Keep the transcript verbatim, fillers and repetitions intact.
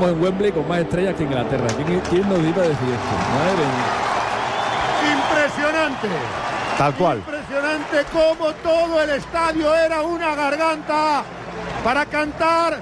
estamos en Wembley con más estrellas que Inglaterra. ¿Quién, quién nos iba a decir esto? Madre mía. Impresionante. Tal cual. Impresionante cómo todo el estadio era una garganta para cantar